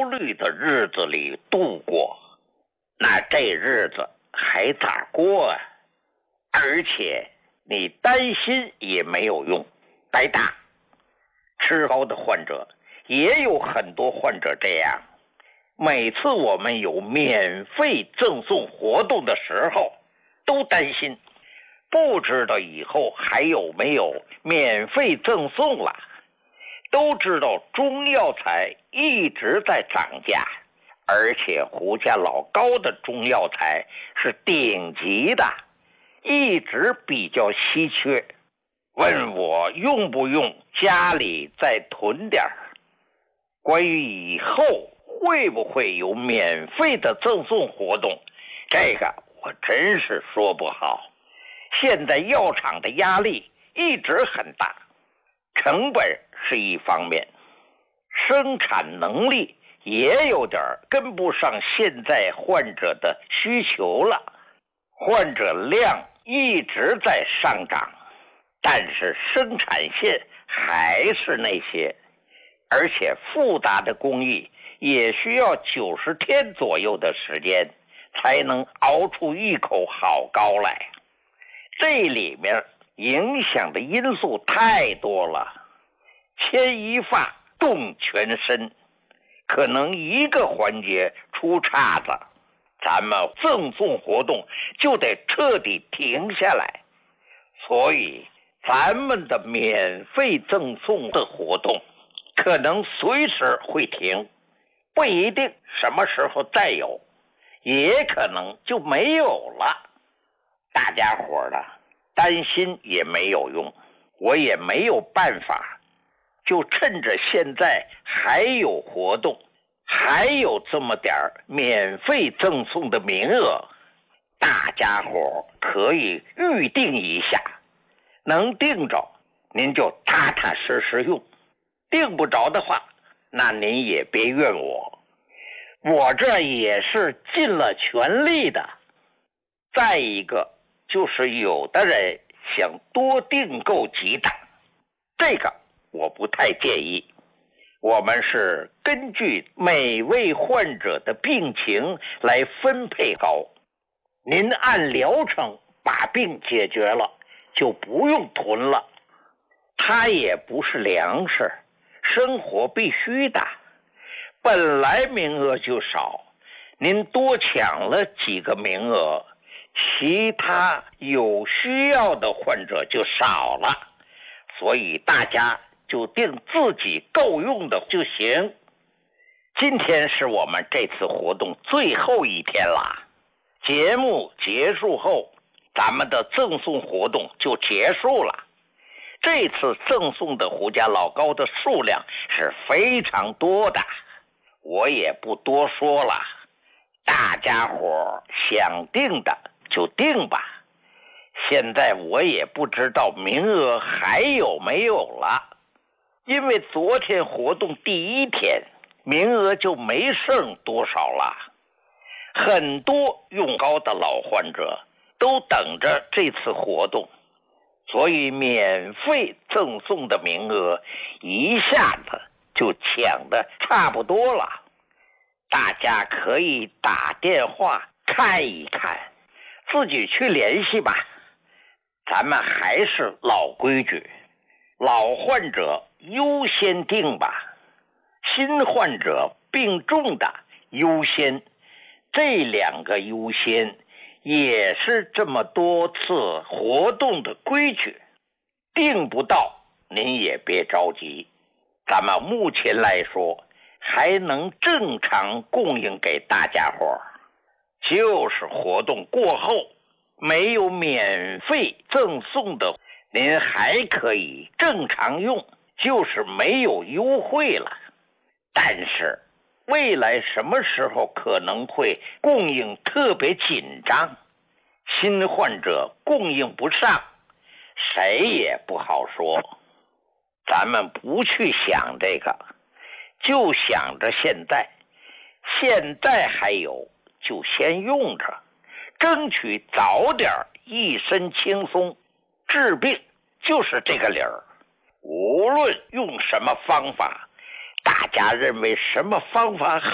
虑的日子里度过，那这日子还咋过啊？而且你担心也没有用，白搭。吃高的患者也有很多患者这样，每次我们有免费赠送活动的时候，都担心不知道以后还有没有免费赠送了。都知道中药材一直在涨价，而且胡家老高的中药材是顶级的，一直比较稀缺。问我用不用家里再囤点儿。关于以后会不会有免费的赠送活动，这个我真是说不好。现在药厂的压力一直很大，成本是一方面，生产能力也有点跟不上现在患者的需求了。患者量一直在上涨，但是生产线还是那些，而且复杂的工艺也需要90天左右的时间才能熬出一口好膏来。这里面影响的因素太多了，牵一发动全身，可能一个环节出岔子，咱们赠送活动就得彻底停下来。所以咱们的免费赠送的活动可能随时会停，不一定什么时候再有，也可能就没有了。大家伙的担心也没有用，我也没有办法，就趁着现在还有活动，还有这么点免费赠送的名额，大家伙可以预定一下，能定着您就踏踏实实用，定不着的话，那您也别怨我，我这也是尽了全力的。再一个就是有的人想多订购几档，这个我不太建议。我们是根据每位患者的病情来分配膏，您按疗程把病解决了，就不用囤了。它也不是粮食，生活必须的，本来名额就少，您多抢了几个名额，其他有需要的患者就少了，所以大家就定自己够用的就行。今天是我们这次活动最后一天了，节目结束后，咱们的赠送活动就结束了。这次赠送的胡家老高的数量是非常多的，我也不多说了，大家伙想定的就定吧。现在我也不知道名额还有没有了，因为昨天活动第一天名额就没剩多少了，很多用膏的老患者都等着这次活动，所以免费赠送的名额一下子就抢得差不多了。大家可以打电话看一看，自己去联系吧。咱们还是老规矩，老患者优先订吧，新患者病重的优先，这两个优先也是这么多次活动的规矩。订不到您也别着急，咱们目前来说还能正常供应给大家伙，就是活动过后没有免费赠送的，您还可以正常用，就是没有优惠了。但是未来什么时候可能会供应特别紧张，新患者供应不上，谁也不好说。咱们不去想这个，就想着现在还有就先用着，争取早点一身轻松。治病就是这个理儿，无论用什么方法，大家认为什么方法